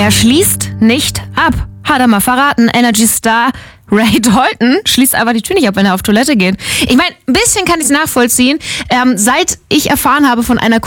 Er schließt nicht ab. Hat er mal verraten. Energy Star Ray Dalton schließt einfach die Tür nicht ab, wenn er auf Toilette geht. Ich meine, ein bisschen kann ich es nachvollziehen. Seit ich erfahren habe von einer